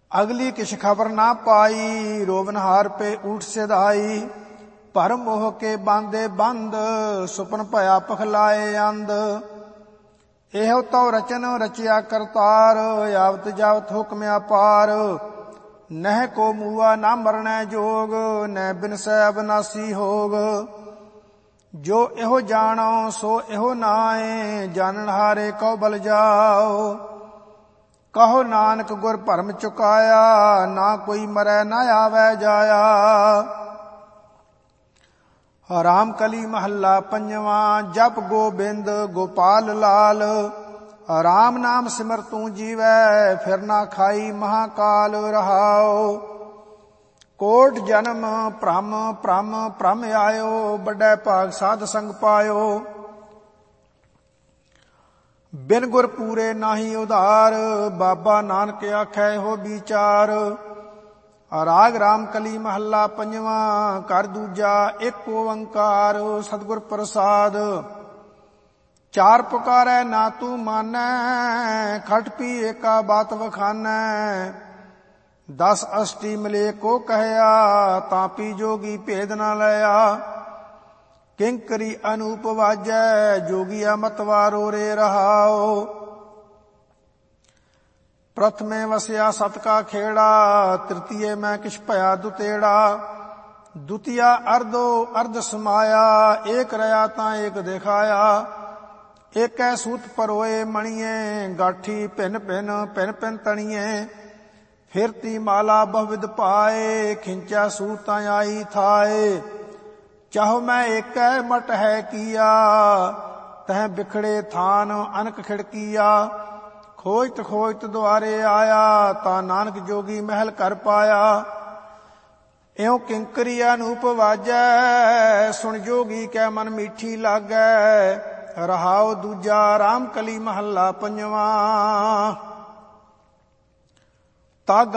अगली किछ खबर ना पाई, रोवनहार पे ऊठ सिधाई। पर मोह के बांदे बंद, सुपन भया पखलाए अंध। एहो तो रचन रचिया करतार, यावत जावत हुक्म अपार। नह को मुआ ना मरने जोग, न बिनसै अबनासी होग। जो एहो जानो सो एहो नाए, जानन हारे कौ बल जाओ। कहो नानक गुर भरम चुकाया, ना कोई मरै ना आवे जाया। राम कली महला पंजवा, जप गोबिंद गोपाल लाल। राम नाम सिमर तू जीवै, फिर ना खाई महाकाल रहाओ। कोट जन्म भ्रम भ्रम भ्रम आयो, बड़े भाग साध संग पायो। बिन गुर पूरे नाही उधार, बाबा नानक आखै हो विचार। राग राम कली महला पंजवा, कर दूजा एक ओंकार। सतगुर प्रसाद चार पुकारै ना तू मानै, खट पी एका बात वखानै। 10 अष्टी मिले को कहया, तापी जोगी भेद न लया। किंकरी अनूप वाजै, जोगिया मतवारो रे रहाओ। प्रथमे वसया सत का खेड़ा, तृतीय में किछ भया दुतेड़ा। द्वितीया अर्धो अर्ध समाया, एक रया ता एक दिखाया। एक सूत परोए मणिये, गाठी भिन भिन भिन भिन तणिये। फिरती माला बहुविध पाए, खिंचा सूता आई थाए। चाहो मैं एक मट है किया, तह बिखड़े थान अनक खिड़किया। खोजत खोजत द्वारे आया, ता नानक जोगी महल कर पाया। एवं किंकरी अनूप वाजै, सुन जोगी कै मन मीठी लागै। रहाओ दूजा राम कली महला पंजवा। तागा